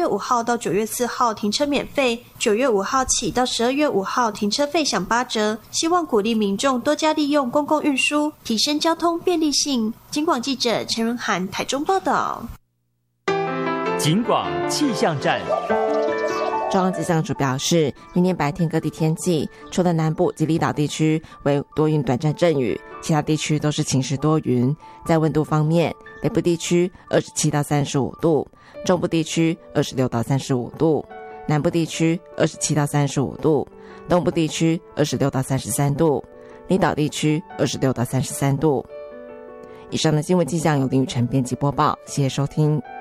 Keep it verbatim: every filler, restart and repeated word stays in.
月五号到九月四号停车免费，九月五号起到十二月五号停车费享八折，希望鼓励民众多加利用公共运输，提升交通便利性。警广记者陈润涵台中报道。 警广气象站。 中央气象署表示，明天白天各地天气，除了南部及离岛地区为多云短暂阵雨，其他地区都是晴时多云。在温度方面，北部地区二十七到三十五度，中部地区二十六到三十五度，南部地区二十七到三十五度，东部地区二十六到三十三度，离岛地区二十六到三十三度。以上的新闻气象由林雨晨编辑播报，谢谢收听。